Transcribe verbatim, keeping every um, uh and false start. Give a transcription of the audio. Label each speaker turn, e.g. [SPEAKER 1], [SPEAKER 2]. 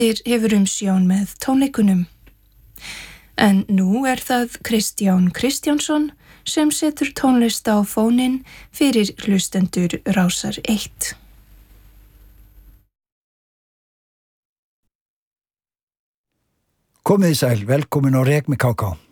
[SPEAKER 1] hefur umsjón með tónleikunum. En nú er það Kristján Kristjánsson sem setur tónlist á fóninn fyrir hlustendur Rásar eitt.
[SPEAKER 2] Komið í sæl, velkomin á Rek með K K.